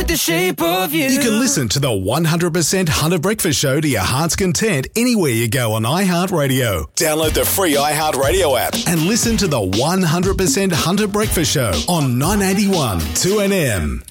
like the shape of you. You can listen to the 100% Hunter Breakfast Show to your heart's content anywhere you go on iHeartRadio. Download the free iHeartRadio app and listen to the 100% Hunter Breakfast Show on 981 2NM.